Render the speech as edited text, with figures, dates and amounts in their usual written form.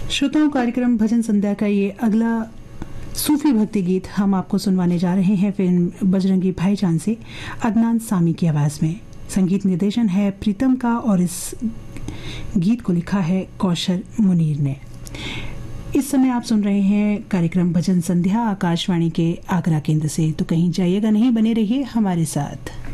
श्रोताओं, कार्यक्रम भजन संध्या का ये अगला सूफी भक्ति गीत हम आपको सुनवाने जा रहे हैं फिल्म बजरंगी भाईजान से अदनान सामी की आवाज में। संगीत निर्देशन है प्रीतम का और इस गीत को लिखा है कौशल मुनीर ने। इस समय आप सुन रहे हैं कार्यक्रम भजन संध्या आकाशवाणी के आगरा केंद्र से। तो कहीं जाइएगा नहीं, बने रहिए हमारे साथ।